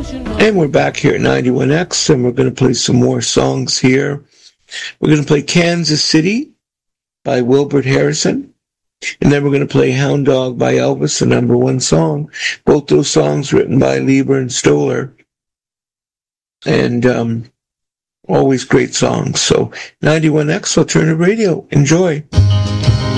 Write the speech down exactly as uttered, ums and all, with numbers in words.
And we're back here at ninety-one X, and we're going to play some more songs here. We're going to play Kansas City by Wilbert Harrison. And then we're going to play Hound Dog by Elvis, the number one song. Both those songs written by Leiber and Stoller. And um, always great songs. So ninety-one X, alternative radio. Enjoy.